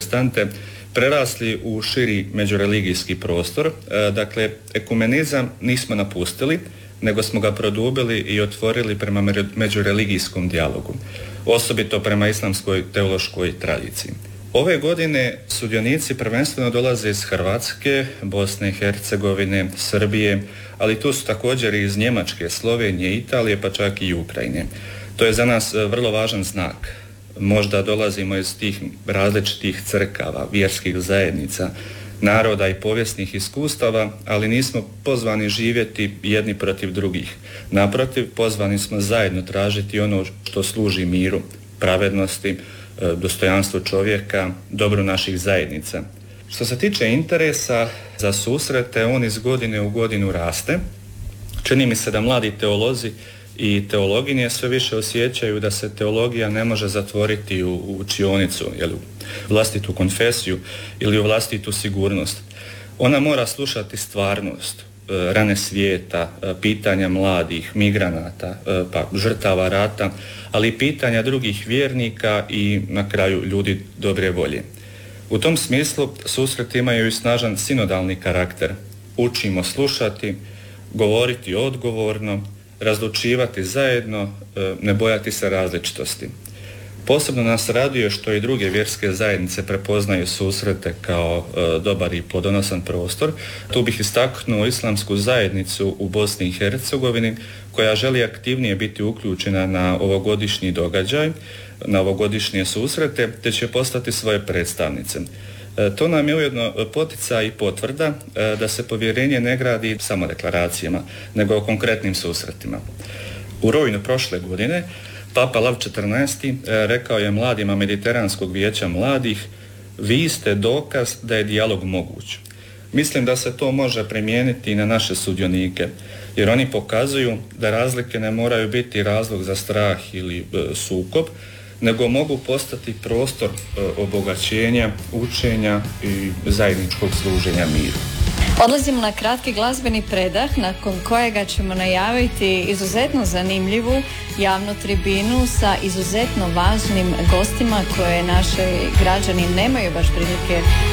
protestante prerasli u širi međureligijski prostor. Dakle, ekumenizam nismo napustili, nego smo ga produbili i otvorili prema međureligijskom dijalogu, osobito prema islamskoj teološkoj tradiciji. Ove godine sudionici prvenstveno dolaze iz Hrvatske, Bosne i Hercegovine, Srbije, ali tu su također i iz Njemačke, Slovenije, Italije, pa čak i Ukrajine. To je za nas vrlo važan znak. Možda dolazimo iz tih različitih crkava, vjerskih zajednica, naroda i povijesnih iskustava, ali nismo pozvani živjeti jedni protiv drugih. Naprotiv, pozvani smo zajedno tražiti ono što služi miru, pravednosti, dostojanstvu čovjeka, dobru naših zajednica. Što se tiče interesa za susrete, on iz godine u godinu raste. Čini mi se da mladi teolozi i teologinje sve više osjećaju da se teologija ne može zatvoriti u učionicu, u vlastitu konfesiju ili u vlastitu sigurnost. Ona mora slušati stvarnost, rane svijeta, pitanja mladih, migranata, pa žrtava rata, ali i pitanja drugih vjernika i na kraju ljudi dobre volje. U tom smislu susreti imaju i snažan sinodalni karakter. Učimo slušati, govoriti odgovorno, razlučivati zajedno, ne bojati se različitosti. Posebno nas raduje što i druge vjerske zajednice prepoznaju susrete kao dobar i plodonosan prostor. Tu bih istaknuo islamsku zajednicu u Bosni i Hercegovini koja želi aktivnije biti uključena na ovogodišnji događaj, na ovogodišnje susrete, te će postati svoje predstavnice. To nam je ujedno poticaj i potvrda da se povjerenje ne gradi samo deklaracijama, nego o konkretnim susretima. U rujnu prošle godine Papa Lav XIV rekao je mladima Mediteranskog vijeća mladih: vi ste dokaz da je dijalog moguć. Mislim da se to može primijeniti i na naše sudionike, jer oni pokazuju da razlike ne moraju biti razlog za strah ili sukob, nego mogu postati prostor obogaćenja, učenja i zajedničkog služenja miru. Odlazimo na kratki glazbeni predah nakon kojega ćemo najaviti izuzetno zanimljivu javnu tribinu sa izuzetno važnim gostima koje naši građani nemaju baš prilike